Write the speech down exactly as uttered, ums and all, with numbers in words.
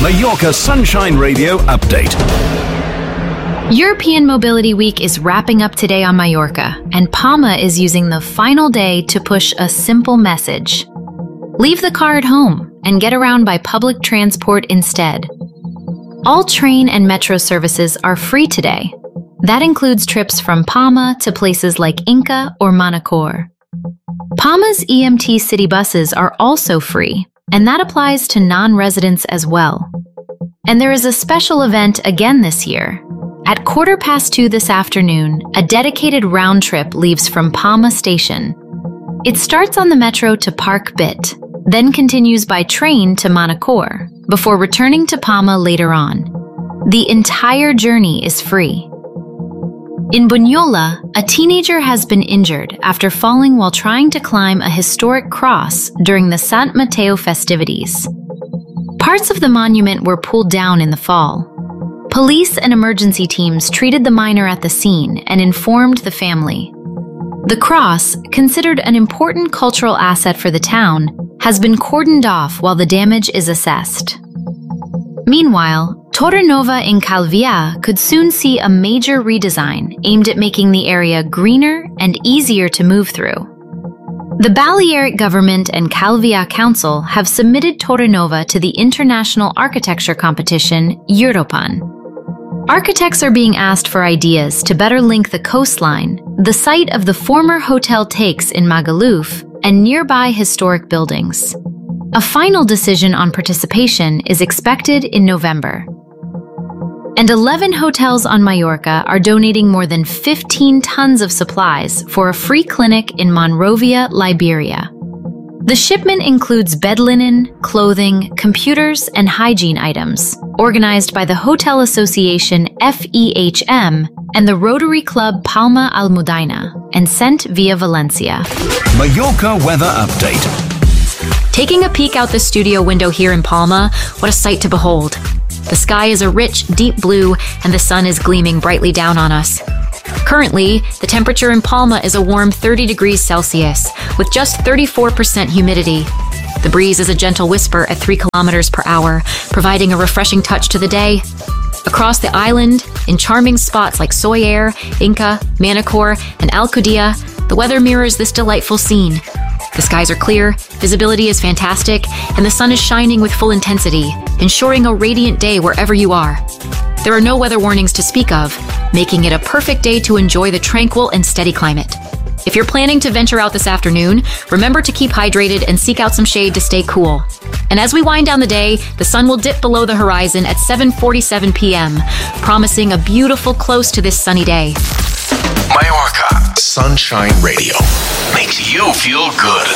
Mallorca Sunshine Radio update. European Mobility Week is wrapping up today on Mallorca, and Palma is using the final day to push a simple message. Leave the car at home and get around by public transport instead. All train and metro services are free today. That includes trips from Palma to places like Inca or Manacor. Palma's E M T city buses are also free, and that applies to non-residents as well. And there is a special event again this year. At quarter past two this afternoon, a dedicated round trip leaves from Palma Station. It starts on the metro to Park Bit, then continues by train to Manacor, before returning to Palma later on. The entire journey is free. In Bunyola, a teenager has been injured after falling while trying to climb a historic cross during the Sant Mateo festivities. Parts of the monument were pulled down in the fall. Police and emergency teams treated the minor at the scene and informed the family. The cross, considered an important cultural asset for the town, has been cordoned off while the damage is assessed. Meanwhile, Torrenova in Calvià could soon see a major redesign aimed at making the area greener and easier to move through. The Balearic government and Calvià Council have submitted Torrenova to the international architecture competition Europan. Architects are being asked for ideas to better link the coastline, the site of the former Hotel Takes in Magaluf, and nearby historic buildings. A final decision on participation is expected in November. And eleven hotels on Mallorca are donating more than fifteen tons of supplies for a free clinic in Monrovia, Liberia. The shipment includes bed linen, clothing, computers, and hygiene items, organized by the Hotel Association F E H M and the Rotary Club Palma Almudena, and sent via Valencia. Mallorca weather update. Taking a peek out the studio window here in Palma, what a sight to behold. The sky is a rich, deep blue, and the sun is gleaming brightly down on us. Currently, the temperature in Palma is a warm thirty degrees Celsius, with just thirty-four percent humidity. The breeze is a gentle whisper at three kilometers per hour, providing a refreshing touch to the day. Across the island, in charming spots like Soyer, Inca, Manacor, and Alcudia, the weather mirrors this delightful scene. The skies are clear, visibility is fantastic, and the sun is shining with full intensity, ensuring a radiant day wherever you are. There are no weather warnings to speak of, making it a perfect day to enjoy the tranquil and steady climate. If you're planning to venture out this afternoon, remember to keep hydrated and seek out some shade to stay cool. And as we wind down the day, the sun will dip below the horizon at seven forty-seven p m, promising a beautiful close to this sunny day. Mallorca Sunshine Radio makes you feel good.